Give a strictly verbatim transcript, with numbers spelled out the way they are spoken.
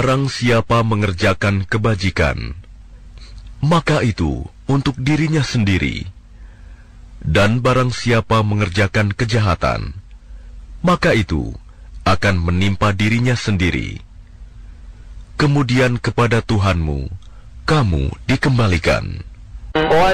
Barang siapa mengerjakan kebajikan, maka itu untuk dirinya sendiri. Dan barang siapa mengerjakan kejahatan, maka itu akan menimpa dirinya sendiri. Kemudian kepada Tuhanmu kamu dikembalikan.